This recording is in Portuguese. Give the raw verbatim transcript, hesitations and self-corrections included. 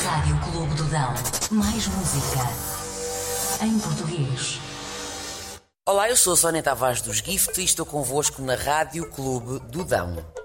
Rádio Clube do Dão. Mais música em português. Olá, eu sou a Sónia Tavares dos Gift e estou convosco na Rádio Clube do Dão.